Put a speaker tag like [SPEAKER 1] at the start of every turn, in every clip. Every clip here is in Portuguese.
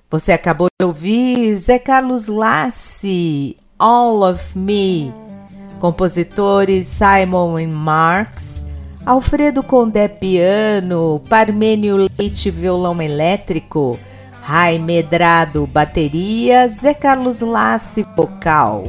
[SPEAKER 1] Você acabou de ouvir Zé Carlos Lacy, All of Me, compositores Simon & Marx, Alfredo Condé piano, Parmênio Leite violão elétrico, Rai Medrado bateria, Zé Carlos Lacy vocal.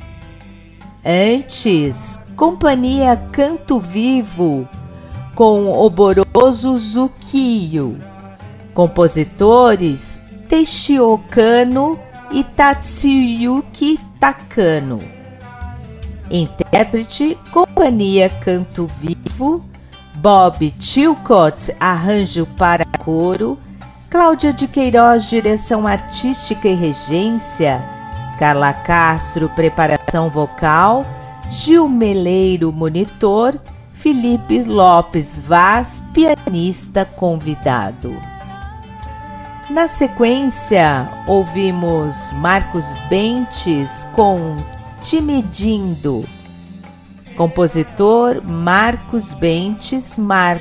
[SPEAKER 1] Antes, Companhia Canto Vivo com Oboroso Zukiyo, compositores Teixio Kano e Tatsuyuki Takano. Intérprete, Companhia Canto Vivo, Bob Chilcott, arranjo para coro, Cláudia de Queiroz, direção artística e regência, Carla Castro, preparação vocal, Gil Meleiro, monitor, Felipe Lopes Vaz, pianista convidado. Na sequência, ouvimos Marcos Bentes com Timedindo. Compositor Marcos Bentes,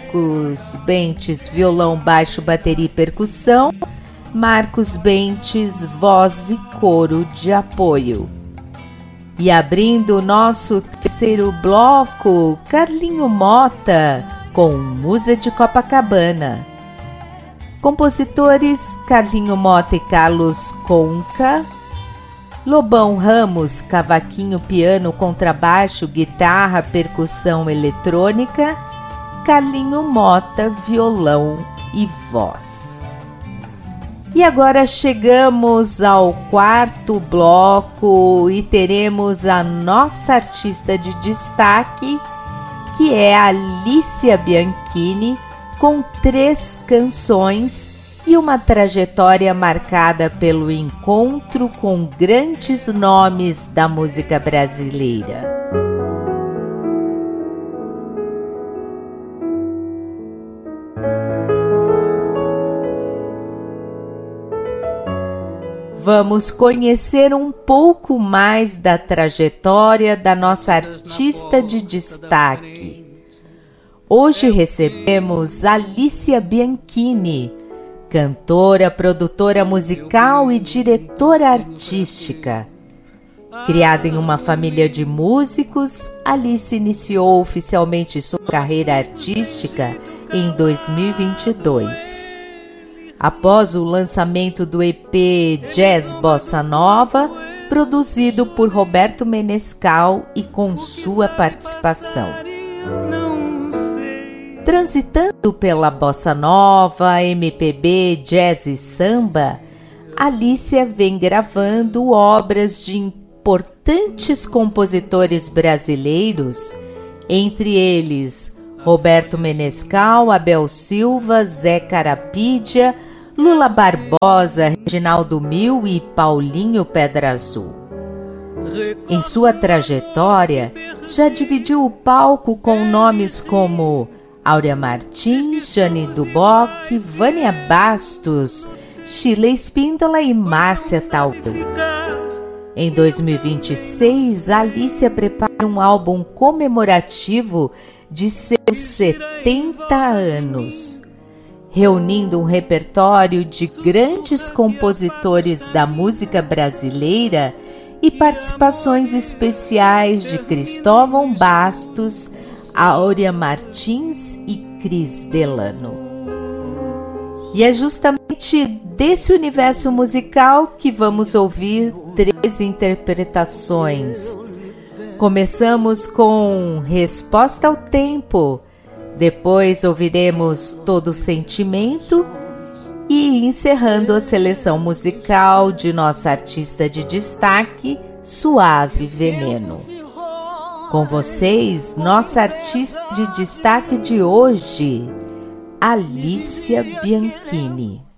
[SPEAKER 1] violão, baixo, bateria e percussão, Marcos Bentes, voz e coro de apoio. E abrindo o nosso terceiro bloco, Carlinho Mota com Musa de Copacabana. Compositores Carlinho Mota e Carlos Conca, Lobão Ramos, cavaquinho, piano, contrabaixo, guitarra, percussão eletrônica, Carlinho Mota, violão e voz. E agora chegamos ao quarto bloco e teremos a nossa artista de destaque, que é Alicia Bianchini, com 3 canções e uma trajetória marcada pelo encontro com grandes nomes da música brasileira. Vamos conhecer um pouco mais da trajetória da nossa artista de destaque. Hoje recebemos Alicia Bianchini, cantora, produtora musical e diretora artística. Criada em uma família de músicos, Alice iniciou oficialmente sua carreira artística em 2022. Após o lançamento do EP Jazz Bossa Nova, produzido por Roberto Menescal e com sua participação. Transitando pela bossa nova, MPB, jazz e samba, Alicia vem gravando obras de importantes compositores brasileiros, entre eles Roberto Menescal, Abel Silva, Zé Carapídia, Lula Barbosa, Reginaldo Mil e Paulinho Pedra Azul. Em sua trajetória, já dividiu o palco com nomes como Áurea Martins, Jane Duboc, Vânia Bastos, Sheila Espíndola e Márcia Tauber. Em 2026, Alicia prepara um álbum comemorativo de seus 70 anos, reunindo um repertório de grandes compositores da música brasileira e participações especiais de Cristóvão Bastos, Áurea Martins e Cris Delano. E é justamente desse universo musical que vamos ouvir 3 interpretações. Começamos com Resposta ao Tempo, depois ouviremos Todo o Sentimento e encerrando a seleção musical de nossa artista de destaque, Suave Veneno. Com vocês, nossa artista de destaque de hoje, Alicia Bianchini.